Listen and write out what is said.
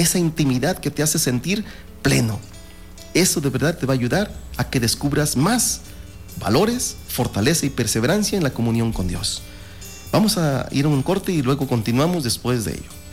esa intimidad que te hace sentir pleno. Eso de verdad te va a ayudar a que descubras más valores, fortaleza y perseverancia en la comunión con Dios. Vamos a ir a un corte y luego continuamos después de ello.